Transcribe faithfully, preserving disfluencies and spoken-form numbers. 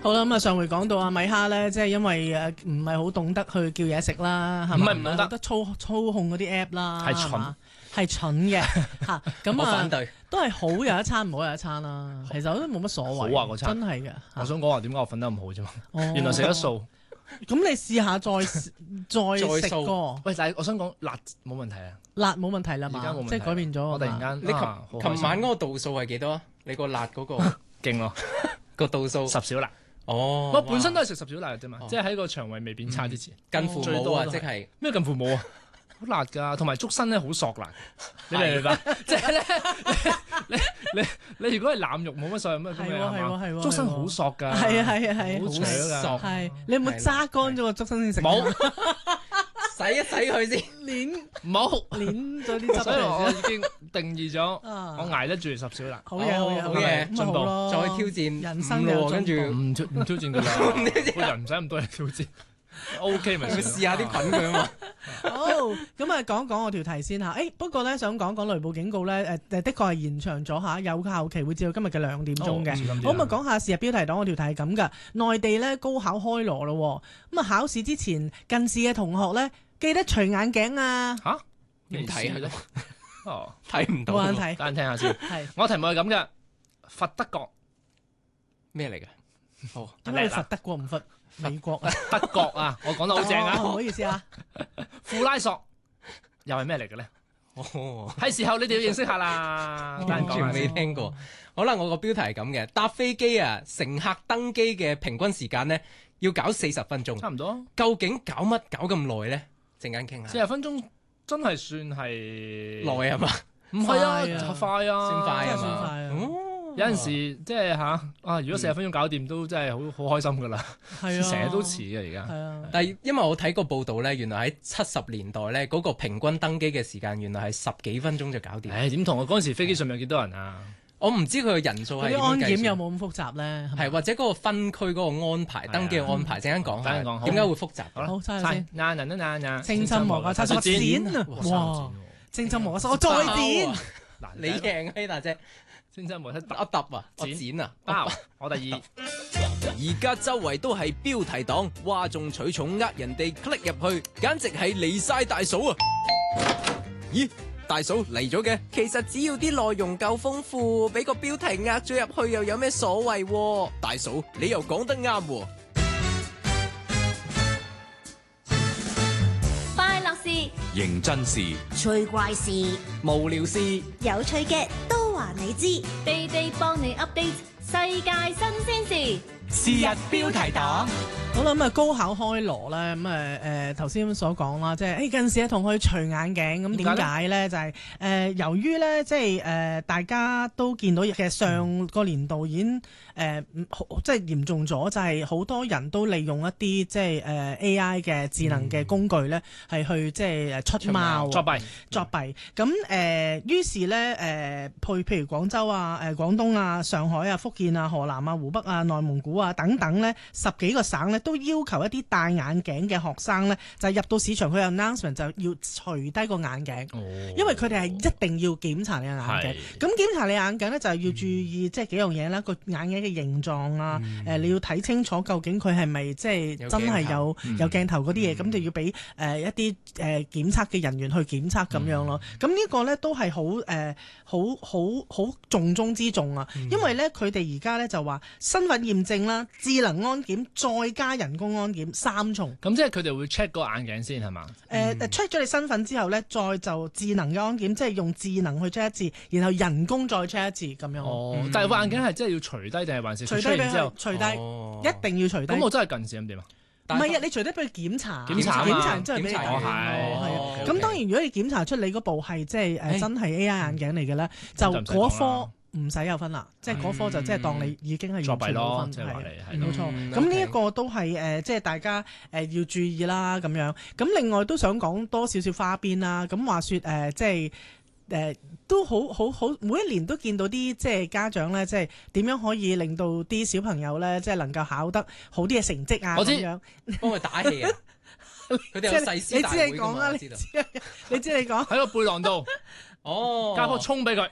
好啦，咁啊上回講到阿米哈咧，即係因為誒唔係好懂得去叫嘢食啦，係咪？ 唔係唔懂得得操操控嗰啲 app 啦， 係蠢嘛係蠢嘅嚇。咁我啊反對， 都係好有一餐，唔好有一餐啦。其實我都冇乜所謂。 好啊嗰餐真係嘅。 我想講話點解我瞓得咁好啫嘛？ 哦原來食得素。 咁你試下再再食過， 喂，但係我想講辣冇問題啊， 辣冇問題啦嘛而家冇問，題即係改變咗。 我突然間你啊好開心琴琴晚嗰個度數係幾多啊？你個辣嗰個勁咯， 個度數十小辣。 哦， 我本身都係食十小辣嘅啫嘛哦， 即係喺個腸胃未變差之前。 近乎冇啊， 最多都係即係咩近乎冇啊？好辣㗎，同埋竹笙咧好索辣，你明唔明白？即係咧，你你你如果係腩肉冇乜所謂咩咁係喎樣係嘛係喎係喎竹笙好索㗎， 係啊係啊係啊好扯㗎， 索係你有冇揸乾咗個竹笙先食？ 冇洗一洗佢先。 攣冇， 攣咗啲汁所以我出嚟已經定義咗， 啊我捱得住十小辣。 好嘢好嘢好嘢咁咪進步好咯再挑戰人五咯喎， 生有進跟住步唔挑唔挑戰㗎啦，個人唔使咁多嘢挑戰，O K 咪會算試下啲菌佢啊嘛。 好，咁啊講講我條題先嚇。誒不過咧想講講雷暴警告咧，誒誒的確係延長咗嚇，有效期會至到今日嘅兩點鐘嘅。 嘅好，咁啊講下試入標題黨，我條題係咁噶。內地咧高考開鑼咯，咁啊考試之前近視嘅同學咧記得除眼鏡啊。 嚇點睇啊咧？哦， 睇唔到喎， 冇眼睇， 等陣聽下先。 係我題目係咁嘅，佛德國咩嚟嘅？哦， 點解你罰德國唔罰美國啊？ 德國啊，我講得好正哦唔啊。 好意思啊。 庫拉索又係咩嚟嘅咧？ 哦， 係時候你哋要認識下啦。等陣完全講下先。 未聽過。好啦，我個標題係咁嘅，搭飛機啊，乘客登機嘅平均時間呢，要搞四十分鐘。 差唔多究竟搞乜搞咁耐呢？陣間傾下。 四十分鐘，真係算係耐係嘛？ 唔係啊， 快啊快啊， 算快啊真係算嘛。 快啊哦有陣時即係吓啊，如果四十分鐘搞掂都真係好好開心噶啦， 係啊， 成日都遲嘅而家。 係啊。 但係因為我睇過報道呢，原來喺七十年代呢，嗰個平均登機嘅時間原來係十幾分鐘就搞掂。 唉，點同啊？嗰陣時飛機上面有幾多人啊？ 我唔知佢嘅人數係嗰啲安檢點樣計算有冇咁複雜咧？ 係或者嗰個分區嗰個安排、 係啊登記嘅安排，陣間講下等陣講好點解會複雜。 好啦， 好猜下先嗱嗱嗱嗱嗱， 青春蘑菇擦手剪啊！哇！青春蘑菇，我再剪。 嗱， 你贏啊，希大姐！ 青春蘑菇我揼啊，我剪剪啊， 包，我第二。 而家周圍都係標題黨，嘩眾取寵呃人哋 click 入去，簡直係離晒大嫂啊！咦，大嫂嚟咗嘅？ 其實只要啲內容夠豐富，俾個標題呃咗入去又有咩所謂喎？ 大嫂，你又講得啱喎。 快樂事、 認真事， 趣怪事、 無聊事。 有趣嘅都話你知，地地幫你 update 世界新鮮事。 是日標題黨。 好啦，咁啊高考開鑼咧，咁誒誒頭先所講啦，即係誒近視嘅同學除眼鏡，咁點解咧？就係、是、誒、呃、由於咧，即係誒、呃、大家都見到，其實上個年度已經誒、呃、即係嚴重咗，就係、是、好多人都利用一啲即係誒 A I 嘅智能嘅工具咧，係、嗯、去即係誒出貓作弊作弊。咁誒、呃、於是咧誒，譬、呃、譬如廣州啊、誒、呃、廣東啊、上海啊、福建啊、河南啊、湖北啊、內蒙古啊等等咧，十幾個省咧都要求一啲戴眼鏡嘅學生咧，就入到市場佢有 announcement 就要除低個眼鏡， 哦因為佢哋係一定要檢查你嘅眼鏡。 係咁檢查你眼鏡咧，就係要注意即係幾樣嘢啦，個眼鏡嘅形狀啊，誒你要睇清楚究竟佢係咪即係真係有有鏡頭嗰啲嘢，咁就要俾誒一啲誒檢測嘅人員去檢測咁樣咯。咁呢個咧都係好誒好好好重中之重啊，因為咧佢哋而家咧就話身份驗證啦、智能安檢再加人工安檢三重。 咁即係佢哋會 check 個眼鏡先係嘛？ 誒誒 check 咗你身份之後咧，再就智能嘅安檢，即係用智能去 check 一次，然後人工再 check 一次咁樣。 哦，但係個眼鏡係真係要除低定係還是除低俾出完之後佢，？除低， 哦一定要除低。 咁我真係近視咁點啊？ 唔係啊，你除低俾佢檢查， 檢查啊嘛檢查完之後俾你檢查戴。 哦係係啊哦咁當然如果你檢查出你嗰部係即係誒誒真係 A I 眼鏡嚟嘅咧，就咁就唔使講嗰科啦唔使有分啦，即係嗰科就即係當你已經係作弊完全冇分， 咯即係話係你係冇錯。 嗯咁呢一 OK 個都係誒，即係大家誒要注意啦咁樣。咁另外都想講多少少花邊啦。咁話説誒，即係。誒都好好好，每一年都見到啲即係家長咧，即係點樣可以令到啲小朋友咧，即係能夠考得好啲嘅成績啊我知咁樣。 幫佢打氣啊！佢哋有誓師大你知會㗎嘛？ 你講啦，你我知道。 知你知你講。 喺個背囊度哦， 加棵葱俾佢，